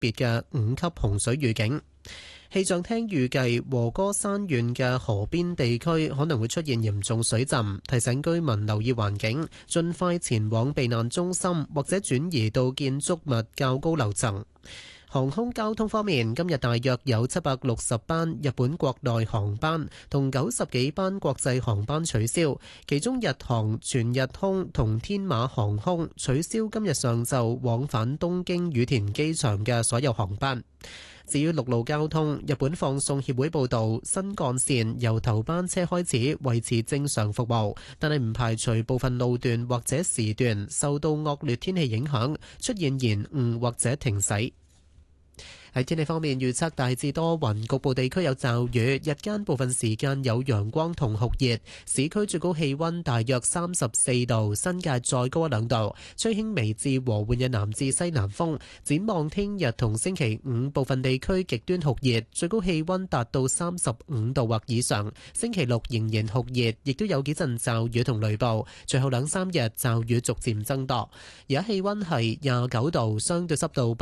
別嘅5級洪水預警。氣象廳預計和歌山縣嘅河邊地區可能會出現嚴重水浸，提醒居民留意環境，盡快前往避難中心或者轉移到建築物較高樓層。航空交通方面，今日大約有760班日本國內航班同90幾班國際航班取消，其中日航、全日空同天馬航空取消今日上晝往返東京羽田機場嘅所有航班。至於陸路交通，日本放送協會報導，新幹線由頭班車開始維持正常服務，但係唔排除部分路段或者時段受到惡劣天氣影響，出現延誤或者停駛。喺天氣方面，預測大致多雲，局部地區有驟雨，日間部分時間有陽光同酷熱，市區最高氣溫大約34度，新界再高1-2度，吹輕微至和緩嘅南至西南風。展望聽日同星期五，部分地區極端酷熱，最高氣溫達到35度或以上。星期六仍然酷熱，亦都有幾陣驟雨同雷暴，隨後2-3日驟雨逐漸增多。而家氣溫係29度，相對濕度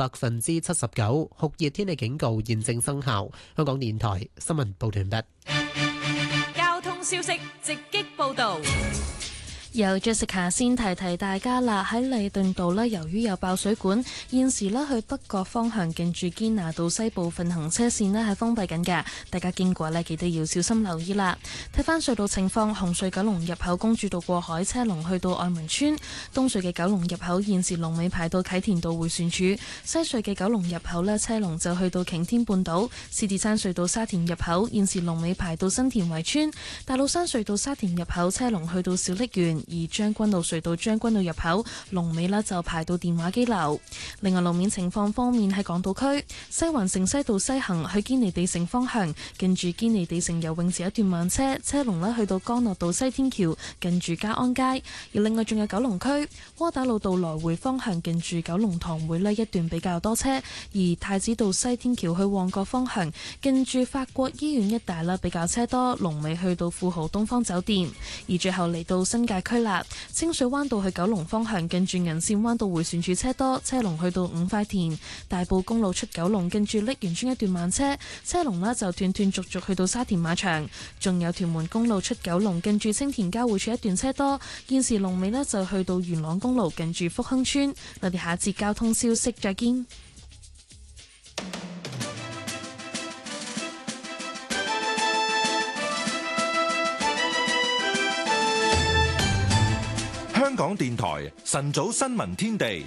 79%，酷熱天氣警告現正生效。香港電台新聞報道完畢。 交通消息直擊報道。 由 Jessica 先提提大家啦，喺禮頓道呢，由於有爆水管，現時呢去北角方向近住堅拿道西部分行車線呢係封閉緊嘅，大家經過呢記得要小心留意啦。睇翻隧道情況，紅隧九龍入口公主道過海車龍去到愛民村，東隧嘅九龍入口現時龍尾排到啟田道迴旋處，西隧嘅九龍入口呢車龍就去到擎天半島，獅子山隧道沙田入口現時龍尾排到新田圍村，大老山隧道沙田入口車龍去到小瀝源。而將軍澳隧道將軍澳入口龍尾呢就排到電話機樓。另外路面情況方面，喺港島區西環城西道西行去堅尼地城方向，近住堅尼地城游泳池一段慢車，車龍呢去到干諾道西天橋近住嘉安街。而另外仲有九龍區窩打老道來回方向近住九龍塘會呢一段比較多車，而太子道西天橋去旺角方向近住法國醫院一帶啦比較車多，龍尾去到富豪東方酒店。而最後嚟到新界區啦，清水灣道去九龍方向近住銀線灣道迴旋處車多，車龍去到五塊田。大埔公路出九龍近住瀝源村一段慢車，車龍呢就斷斷續續去到沙田馬場。仲有屯門公路出九龍近住青田交匯處一段車多，現時龍尾呢就去到元朗公路近住福亨村。我哋下一節交通消息再見。 香港電台晨早新聞天地，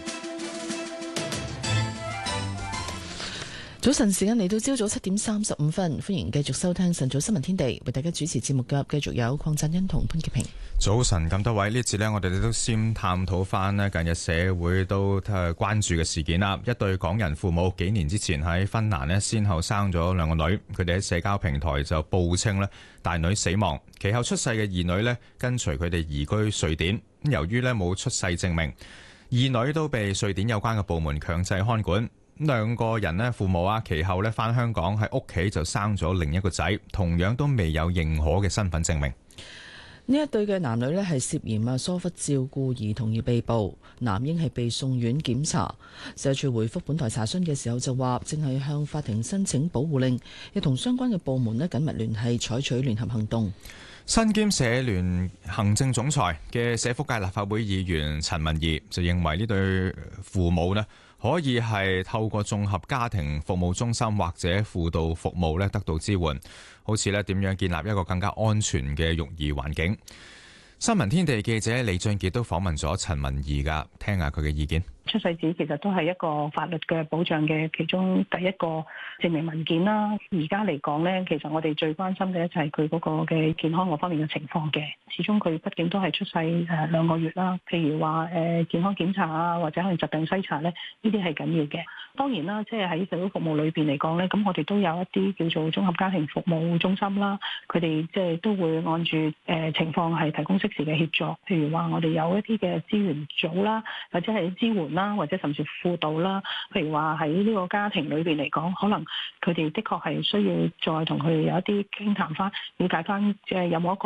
早晨時間嚟到朝早7:35，歡迎繼續收聽晨早新聞天地，為大家主持節目嘅繼續有鄺振欣同潘潔平。 早晨咁多位，呢次我哋都先探討翻近日社會都關注嘅事件啦。一對港人父母幾年之前喺芬蘭先後生咗2個女，佢哋喺社交平台就報稱大女死亡，其後出世嘅2女跟隨佢哋移居瑞典。由於冇出世證明，2女都被瑞典有關嘅部門強制看管。2個人父母其後返香港喺屋企就生咗另一個仔，同樣都未有認可嘅身份證明。 呢一對嘅男女係涉嫌疏忽照顧兒童而被捕，男嬰係被送院檢查。社署回覆本台查詢嘅時候就話，正係向法庭申請保護令，亦同相關嘅部門緊密聯繫，採取聯合行動。 身兼社聯行政總裁嘅社福界立法會議員陳文儀就認為呢對父母可以係透過綜合家庭服務中心或者輔導服務得到支援，好似點樣建立一個更加安全嘅育兒環境。新聞天地記者李俊傑都訪問咗陳文儀㗎，聽下佢嘅意見。 出世紙其實都係一個法律嘅保障嘅其中第一個證明文件啦。而家嚟講咧，其實我哋最關心嘅就係佢嗰個嘅健康嗰方面嘅情況嘅。始終佢畢竟都係出世2個月啦。譬如話健康檢查啊，或者可能疾病篩查咧，呢啲係緊要嘅。當然啦，即係喺社會服務裏邊嚟講咧，咁我哋都有一啲叫做綜合家庭服務中心啦。佢哋即係都會按住情況係提供適時嘅協助。譬如話我哋有一啲嘅資源組啦，或者係支援啦，或者甚至輔導啦。譬如話喺呢個家庭裏邊嚟講，可能佢哋的確係需要再同佢有一啲傾談翻，了解翻即係有冇一個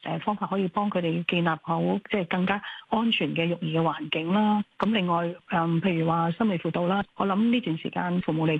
方法可以幫佢哋建立好即係更加安全嘅育兒嘅環境啦。咁另外譬如話心理輔導啦，我諗呢段時間父母嚟